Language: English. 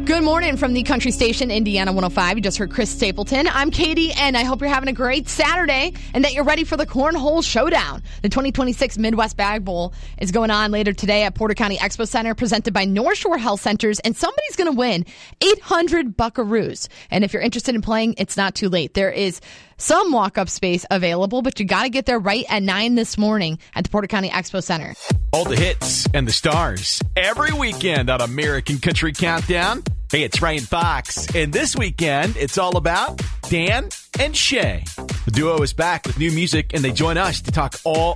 Good morning from the country station, Indiana 105. You just heard Chris Stapleton. I'm Katie, and I hope you're having a great Saturday and that you're ready for the Cornhole Showdown. The 2026 Midwest Bag Bowl is going on later today at Porter County Expo Center, presented by North Shore Health Centers, and somebody's going to win 800 buckaroos. And if you're interested in playing, it's not too late. There is some walk-up space available, but you got to get there right at 9 this morning at the Porter County Expo Center. All the hits and the stars every weekend on American Country Countdown. Hey, it's Ryan Fox, and this weekend it's all about Dan and Shay. The duo is back with new music, and they join us to talk all